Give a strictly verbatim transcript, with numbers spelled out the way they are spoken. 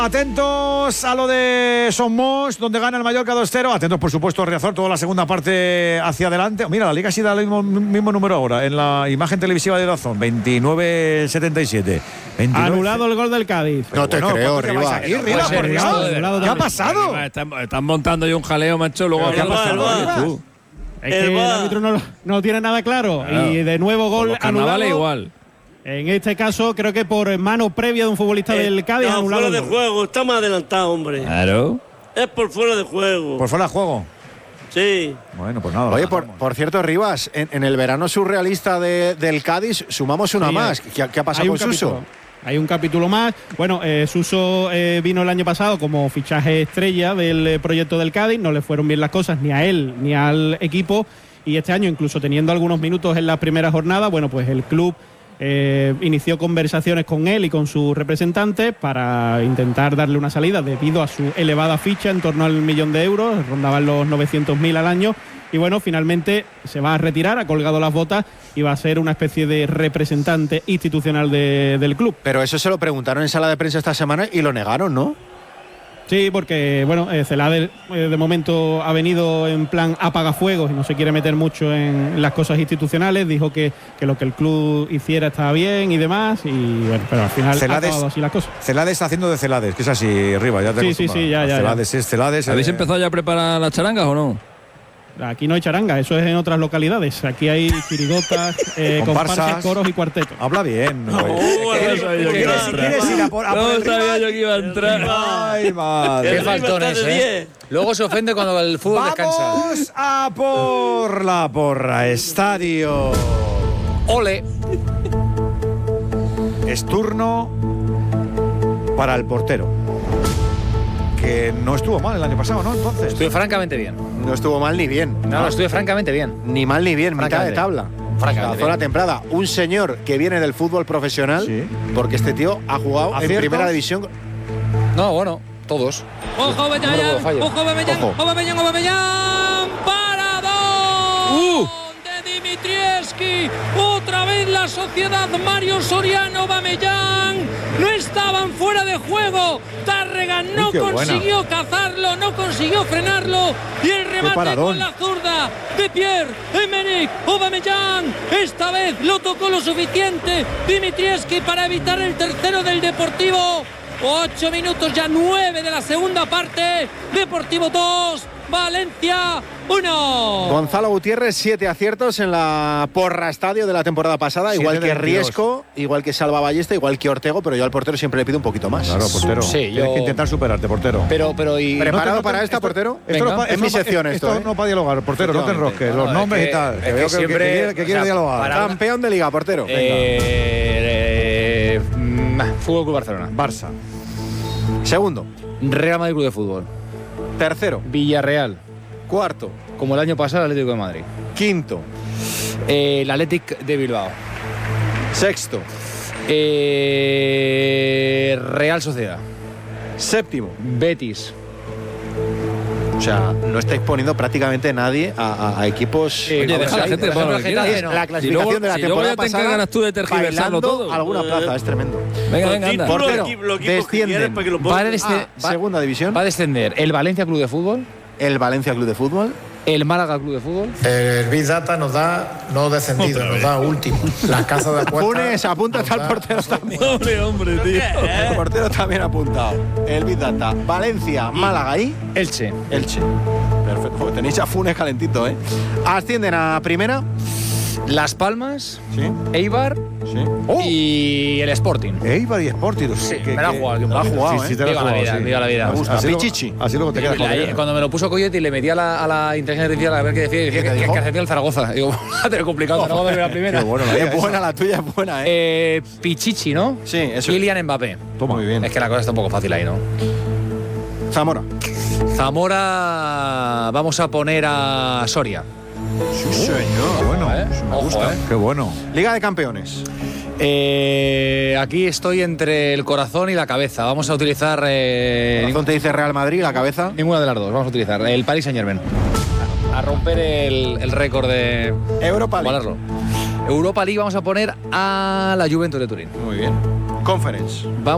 Atentos a lo de Somos, donde gana el Mallorca dos cero. Atentos, por supuesto, Riazor, toda la segunda parte hacia adelante. Mira, la Liga sí da el mismo, mismo número ahora en la imagen televisiva de Dazón, veintinueve setenta y siete. veintinueve... Anulado el gol del Cádiz. No te bueno, creo, Riva. Riva. Riva, por Dios. ¿Qué ha pasado? Están, están montando yo un jaleo, macho. Luego ¿Qué ha pasado? tú. Es que el árbitro no, no tiene nada claro. Claro. Y de nuevo gol Los anulado. carnavales igual. En este caso, creo que por mano previa de un futbolista Eh, del Cádiz, no, anulado. fuera de el gol. juego, está más adelantado, hombre. Claro. Es por fuera de juego. Por fuera de juego. Sí. Bueno, pues nada. Oye, por, por cierto, Rivas, en, en el verano surrealista de, del Cádiz sumamos una Sí, más. hay- ¿Qué, qué ha pasado Hay un con Suso? capítulo. Hay un capítulo más. Bueno, eh, Suso eh, vino el año pasado como fichaje estrella del eh, proyecto del Cádiz. No le fueron bien las cosas ni a él ni al equipo. Y este año, incluso teniendo algunos minutos en la primera jornada, bueno, pues el club eh, inició conversaciones con él y con sus representantes para intentar darle una salida debido a su elevada ficha, en torno al millón de euros, rondaban los novecientos mil al año. Y bueno, finalmente se va a retirar, ha colgado las botas y va a ser una especie de representante institucional de- del club. Pero eso se lo preguntaron en sala de prensa esta semana y lo negaron, ¿no? Sí, porque bueno, eh, Celade eh, de momento ha venido en plan apagafuegos y no se quiere meter mucho en las cosas institucionales. Dijo que, que lo que el club hiciera estaba bien y demás, y bueno, pero al final Celades- ha acabado así las cosas. Celades está haciendo de Celades, que es así, Riva. Ya te Sí, sí, acostumbras. sí, ya, ya, Celades es Celades. ¿Habéis eh, empezado ya a preparar las charangas o no? Aquí no hay charanga, eso es en otras localidades. Aquí hay chirigotas, eh, Comparsas. comparsas, coros y cuartetos. Habla bien. No, oye. no sabía ¿Quieres- yo que iba a si entrar. quieres ir a por, a por No el sabía rival? yo que iba a entrar. Ay, madre. Qué El Riva faltones, está de ¿eh? diez. Luego se ofende cuando el fútbol descansa. Vamos a por la porra. Estadio. Ole. Es turno para el portero, que no estuvo mal el año pasado, ¿no? Entonces. Estuve francamente bien. No estuvo mal ni bien. No, no, estuve francamente bien. Ni mal ni bien, mitad de Francamente. tabla. Francamente La zona bien. templada. Un señor que viene del fútbol profesional, Sí. porque este tío ha jugado en ¿Aciertos? primera división. No, bueno, todos. Ojo No Aubameyang, recuerdo fallo. ojo Aubameyang, Ojo. Aubameyang, Aubameyang, paradón Uh. de Dimitrievski, otra vez la sociedad Mario Soriano, Aubameyang, no estaban fuera de juego, Tárrega no Uy, qué buena. consiguió cazarlo, no consiguió frenarlo, y el remate paradón. con la zurda de Pierre-Emerick Aubameyang, esta vez lo tocó lo suficiente Dimitrievski para evitar el tercero del Deportivo. Ocho minutos ya, nueve de la segunda parte. Deportivo dos, Valencia uno. Gonzalo Gutiérrez, siete aciertos en la porra estadio de la temporada pasada, igual Siete que de veintidós. Riesco, igual que Salva Ballesta, igual que Ortego, pero yo al portero siempre le pido un poquito más. Claro, portero. Sí, Tienes yo- que intentar superarte, portero. Pero, pero y. ¿Preparado No te- no te- para esta, esto- portero? Esto Venga. no pa- Es mi esto no pa- sección esto esto, ¿eh? no para dialogar, portero, no te Efectivamente. enrosques. Los No, nombres es que- y tal. es Que que veo que, siempre- que quiere, que quiere o sea, dialogar. para- Campeón de liga, portero. Eh, eh, mm, Fútbol Club Barcelona. Barça. Segundo. Real Madrid Club de Fútbol. Tercero. Villarreal. Cuarto. Como el año pasado, el Atlético de Madrid. Quinto. Eh, el Athletic de Bilbao. Sexto. Eh, Real Sociedad. Séptimo. Betis. O sea, no estáis poniendo prácticamente nadie a, a- a equipos. Eh, Oye, deja a la gente que ponga lo que quiera. Es la clasificación luego- de la si luego temporada ya te pasada. encargas tú de tergiversarlo bailando todo. alguna plaza, es tremendo. Venga, Los venga, anda. títulos, Portero, equi- los equipos que descienden. quieres para que lo Va a, pongan. desce- Ah, va- segunda división. va a descender el Valencia Club de Fútbol, El Valencia Club de Fútbol. el Málaga Club de Fútbol. El Big Data nos da no descendido, nos da último. Las casas de apuestas. Funes, apúntate nos al da- portero también. Hombre, hombre, tío. El portero también apuntado. El Big Data. Valencia, Málaga y Elche. Elche. Perfecto. Joder, tenéis a Funes calentito, ¿eh? Ascienden a primera. Las Palmas, Sí. Eibar Sí. y el Sporting. Eibar y Sporting. Sí, que- me la ha que- jugado aquí un me la ha poquito. jugado, Sí, sí, ¿eh? te la has Viva la jugado, vida, sí. viva la vida. Me gusta. Así, Pichichi. luego- así luego te quedas con La- la cuando me lo puso Coyote y le metí a la, a la inteligencia artificial a ver qué decía, decía ¿Qué te que, que, dijo? que hacía el Zaragoza. Digo, va a tener complicado, Zaragoza de la primera. Qué bueno, la Es idea buena, esa. la tuya es buena, ¿eh? Eh, Pichichi, ¿no? Sí, eso. Kylian Mbappé. Toma. Muy bien. Es que la cosa está un poco fácil ahí, ¿no? Zamora. Zamora, vamos a poner a Soria. Sí, señor. Bueno, ¿eh? eso me Ojo, gusta. ¿eh? Qué bueno. Liga de Campeones. Eh, aquí estoy entre el corazón y la cabeza. Vamos a utilizar. Eh, Razón te dice Real Madrid, la cabeza. ninguna de las dos. Vamos a utilizar el Paris Saint Germain. A romper el, el récord de. Europa League. Igualarlo. Europa League vamos a poner a la Juventus de Turín. Muy bien. Conference. Vamos